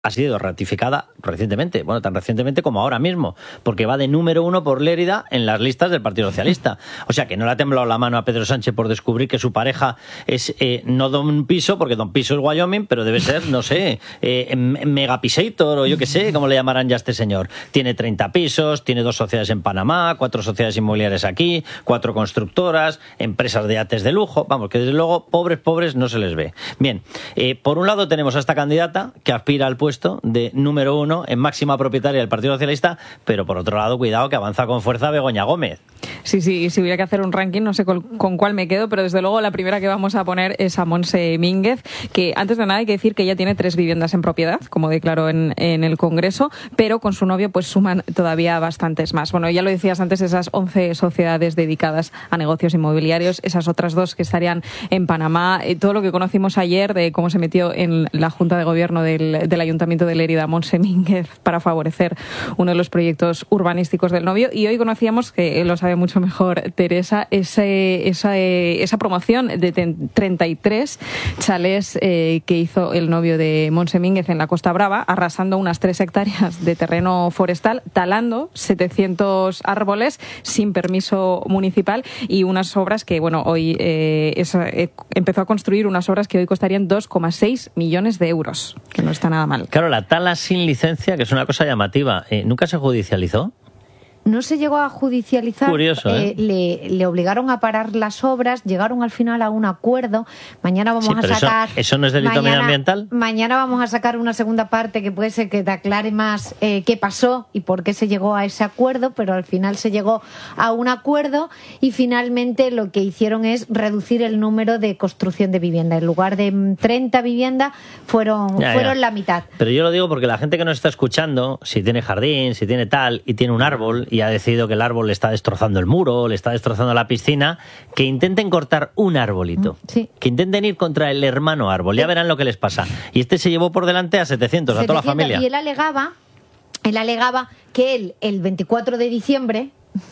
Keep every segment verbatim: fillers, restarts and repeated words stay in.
ha sido ratificada recientemente, bueno, tan recientemente como ahora mismo, porque va de número uno por Lérida en las listas del Partido Socialista. O sea, que no le ha temblado la mano a Pedro Sánchez por descubrir que su pareja es eh, no Don Piso, porque Don Piso es Wyoming, pero debe ser, no sé, eh, Megapisator o yo qué sé, cómo le llamarán ya a este señor. Tiene treinta pisos, tiene dos sociedades en Panamá, cuatro sociedades inmobiliarias aquí, cuatro constructoras, empresas de yates de lujo. Vamos, que desde luego, pobres, pobres no se les ve. Bien, eh, por un lado tenemos a esta candidata que aspira al puesto de número uno en máxima propietaria del Partido Socialista, pero por otro lado, cuidado, que avanza con fuerza Begoña Gómez. Sí, sí, si hubiera que hacer un ranking, no sé con, con cuál me quedo, pero desde luego la primera que vamos a poner es a Montse Mínguez, que antes de nada hay que decir que ella tiene tres viviendas en propiedad, como declaró en, en el Congreso, pero con su novio pues suman todavía bastantes más. Bueno, ya lo decías antes, esas once sociedades dedicadas a negocios inmobiliarios, esas otras dos que estarían en Panamá, eh, todo lo que conocimos ayer de cómo se metió en la Junta de Gobierno del, del Ayuntamiento de Lérida Montse Mínguez para favorecer uno de los proyectos urbanísticos del novio, y hoy conocíamos, que lo sabe mucho mejor Teresa, ese, esa, esa promoción de treinta y tres chalés eh, que hizo el novio de Montse Mínguez en la Costa Brava, arrasando unas tres hectáreas de terreno forestal, talando setecientos árboles sin permiso municipal, y unas obras que, bueno, hoy eh, es, eh, empezó a construir unas obras que hoy costarían dos coma seis millones de euros, que no está nada mal. Claro, la tala sin licencia, que es una cosa llamativa, eh, ¿nunca se judicializó? No se llegó a judicializar. Curioso, ¿eh? Eh, le, le obligaron a parar las obras, llegaron al final a un acuerdo. Mañana vamos sí, a sacar... Eso, ¿Eso no es delito mañana, medioambiental? Mañana vamos a sacar una segunda parte que puede ser que te aclare más eh, qué pasó y por qué se llegó a ese acuerdo, pero al final se llegó a un acuerdo y finalmente lo que hicieron es reducir el número de construcción de vivienda. En lugar de treinta viviendas, fueron, ya, fueron ya. la mitad. Pero yo lo digo porque la gente que nos está escuchando, si tiene jardín, si tiene tal, y tiene un árbol, y ha decidido que el árbol le está destrozando el muro, le está destrozando la piscina, que intenten cortar un arbolito. Sí. Que intenten ir contra el hermano árbol. Ya verán lo que les pasa. Y este se llevó por delante a setecientos, a toda la familia. Y él alegaba, él alegaba que él, el veinticuatro de diciembre,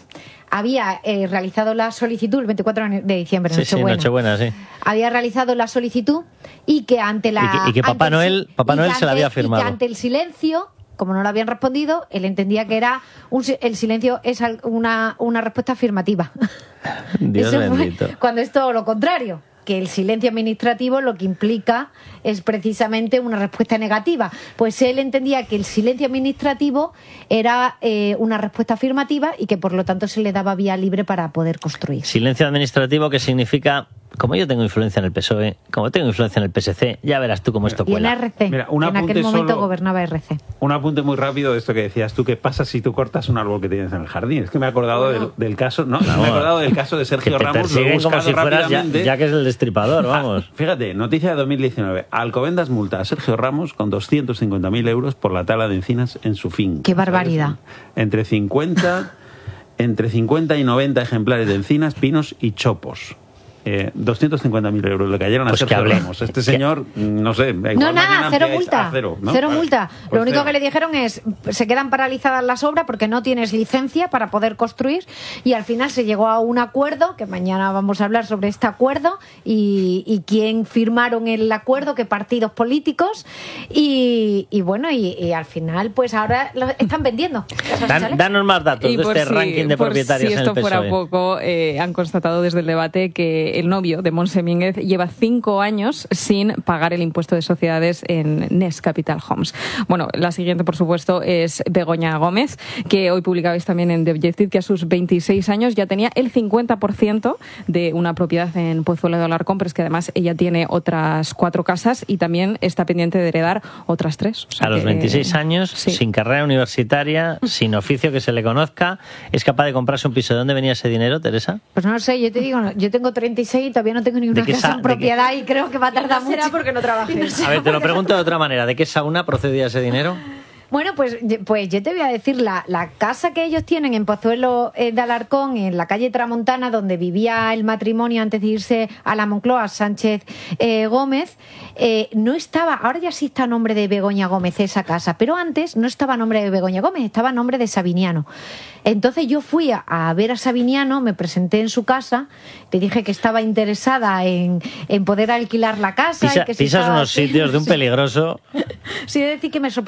había eh, realizado la solicitud, el veinticuatro de diciembre, sí, Nochebuena. Sí, Nochebuena, sí. Había realizado la solicitud y que ante la... Y que, y que Papá Noel, el, Papá Noel se la había firmado. Y que ante el silencio, como no lo habían respondido, él entendía que era un, el silencio es una, una respuesta afirmativa. Dios Eso bendito. fue cuando es todo lo contrario, que el silencio administrativo lo que implica es precisamente una respuesta negativa. Pues él entendía que el silencio administrativo era eh, una respuesta afirmativa y que por lo tanto se le daba vía libre para poder construir. Silencio administrativo, que significa... Como yo tengo influencia en el P S O E, como tengo influencia en el P S C, ya verás tú cómo esto y cuela. en R C, Mira, un en aquel momento solo, gobernaba R C. Un apunte muy rápido de esto que decías tú, ¿qué pasa si tú cortas un árbol que tienes en el jardín? Es que me he acordado bueno. del, del caso, no, no, me he acordado del caso de Sergio que te Ramos, lo he buscado como si fueras ya, rápidamente. ya que es el destripador, vamos. Ah, fíjate, noticia de dos mil diecinueve. Alcobendas multa a Sergio Ramos con doscientos cincuenta mil euros por la tala de encinas en su finca. ¡Qué barbaridad! ¿Sabes? Entre cincuenta, entre cincuenta y noventa ejemplares de encinas, pinos y chopos. Eh, doscientos cincuenta mil euros le cayeron a pues Sergio Ramos. Este señor, no sé. No, nada, cero multa. Cero, ¿no? cero vale. multa. Pues Lo único cero. que le dijeron es, se quedan paralizadas las obras porque no tienes licencia para poder construir, y al final se llegó a un acuerdo, que mañana vamos a hablar sobre este acuerdo y, y quién firmaron el acuerdo, qué partidos políticos, y, y bueno, y, y al final pues ahora lo están vendiendo. Dan, danos más datos y de este si, ranking de propietarios si en esto el P S O E. fuera poco, eh, han constatado desde el debate que el novio de Montse Mínguez lleva cinco años sin pagar el impuesto de sociedades en Nest Capital Homes. Bueno, la siguiente, por supuesto, es Begoña Gómez, que hoy publicabais también en The Objective que a sus veintiséis años ya tenía el cincuenta por ciento de una propiedad en Pozuelo de Alarcón, pero es que además ella tiene otras cuatro casas y también está pendiente de heredar otras tres. O sea a los que, veintiséis años, sí. sin carrera universitaria, sin oficio que se le conozca, ¿es capaz de comprarse un piso? ¿De dónde venía ese dinero, Teresa? Pues no lo sé, yo te digo, yo tengo treinta y seis y todavía no tengo ni una casa en propiedad y creo que va a tardar mucho. Será porque no trabajé. A ver, te lo pregunto de otra manera. ¿De qué sauna procedía ese dinero? Bueno, pues, pues yo te voy a decir, la, la casa que ellos tienen en Pozuelo eh, de Alarcón, en la calle Tramontana, donde vivía el matrimonio antes de irse a la Moncloa, Sánchez eh, Gómez, eh, no estaba, ahora ya sí está a nombre de Begoña Gómez esa casa, pero antes no estaba a nombre de Begoña Gómez, estaba a nombre de Sabiniano. Entonces yo fui a, a ver a Sabiniano, me presenté en su casa, le dije que estaba interesada en, en poder alquilar la casa. Pisa, y que si pisas estaba unos así. sitios de un peligroso. Sí, he de decir que me sorprendió